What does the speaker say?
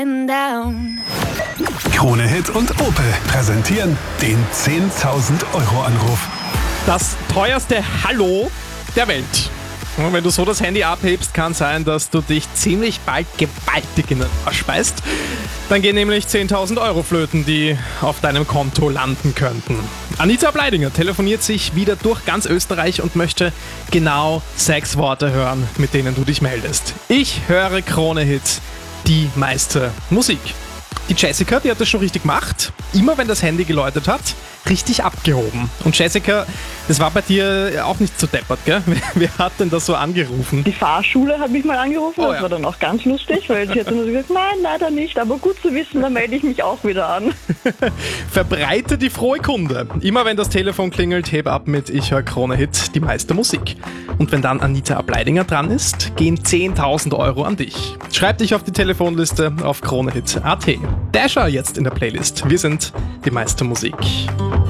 Krone Hit und Opel präsentieren den 10.000 Euro Anruf. Das teuerste Hallo der Welt. Und wenn du so das Handy abhebst, kann sein, dass du dich ziemlich bald gewaltig in den Arsch beißt. Dann gehen nämlich 10.000 Euro flöten, die auf deinem Konto landen könnten. Anita Bleidinger telefoniert sich wieder durch ganz Österreich und möchte genau 6 Worte hören, mit denen du dich meldest. Ich höre Krone Hit, die meiste Musik. Die Jessica, die hat das schon richtig gemacht. Immer wenn das Handy geläutet hat, richtig abgehoben. Und Jessica, das war bei dir auch nicht so deppert, gell? Wer hat denn das so angerufen? Die Fahrschule hat mich mal angerufen, Oh, das war dann auch ganz lustig, weil sie hat dann gesagt, nein, leider nicht, aber gut zu wissen, dann melde ich mich auch wieder an. Verbreite die frohe Kunde. Immer wenn das Telefon klingelt, heb ab mit Ich höre Krone Hit, die meiste Musik. Und wenn dann Anita Bleidinger dran ist, gehen 10.000 Euro an dich. Schreib dich auf die Telefonliste auf kronehit.at. Dasher jetzt in der Playlist. Wir sind die meiste Musik.